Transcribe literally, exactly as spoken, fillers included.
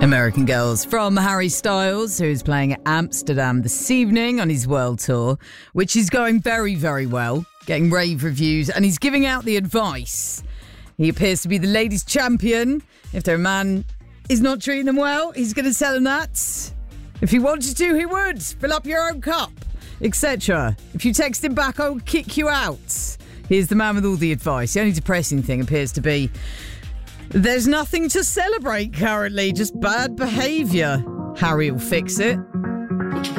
American Girls from Harry Styles, who's playing at Amsterdam this evening on his world tour, which is going very, very well, getting rave reviews, and he's giving out the advice. He appears to be the ladies' champion. If their man is not treating them well, he's going to tell them that. If he wanted to, he would. Fill up your own cup, et cetera. If you text him back, I'll kick you out. Here's the man with all the advice. The only depressing thing appears to be there's nothing to celebrate currently, just bad behaviour. Harry will fix it.